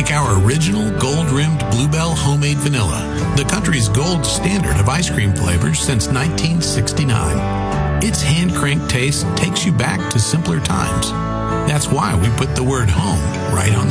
like our original gold-rimmed Bluebell homemade vanilla, the country's gold standard of ice cream flavors since 1969. Its hand-cranked taste takes you back to simpler times. That's why we put the word home right on the